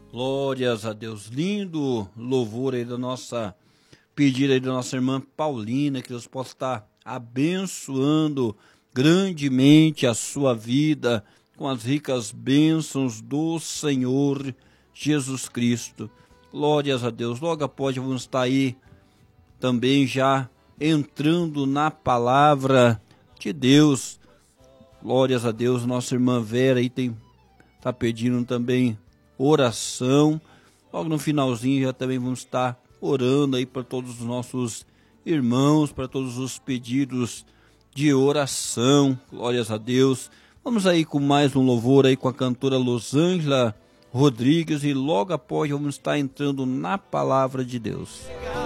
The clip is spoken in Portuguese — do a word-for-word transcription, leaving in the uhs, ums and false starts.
Glórias a Deus. Lindo louvor aí da nossa, pedido aí da nossa irmã Paulina, que Deus possa estar abençoando grandemente a sua vida com as ricas bênçãos do Senhor Jesus Cristo. Glórias a Deus. Logo após vamos estar aí também já entrando na palavra de Deus. Glórias a Deus. Nossa irmã Vera aí tem, tá pedindo também oração. Logo no finalzinho já também vamos estar orando aí para todos os nossos irmãos, para todos os pedidos de oração. Glórias a Deus. Vamos aí com mais um louvor aí com a cantora Losângela Rodrigues e logo após vamos estar entrando na palavra de Deus.